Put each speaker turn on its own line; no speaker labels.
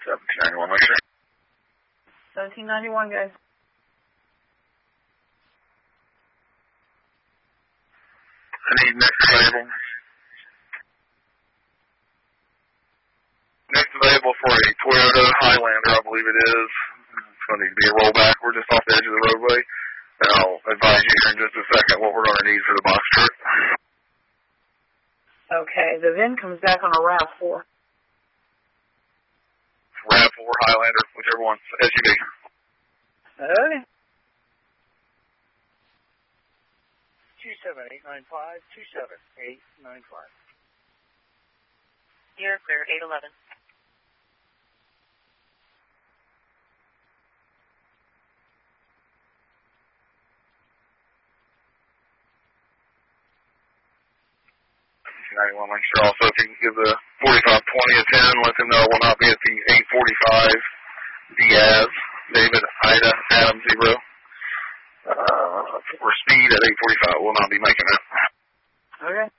1791, make sure.
1791, guys.
I need next available. Next available for a Toyota Highlander, I believe it is. It's going to need to be a rollback. We're just off the edge of the roadway. And I'll advise you here in just a second what we're going to need for the box truck.
Okay, the VIN comes back on a RAV4.
RAV4, Highlander, whichever one. SUV.
Okay.
27895, 27895.
You're clear, 811.
Make sure also if you can give the 4520 a 10, let them know it will not be at the 845 Diaz, David, Ida, Adam, 0. For speed at 845, will not be making it.
Okay.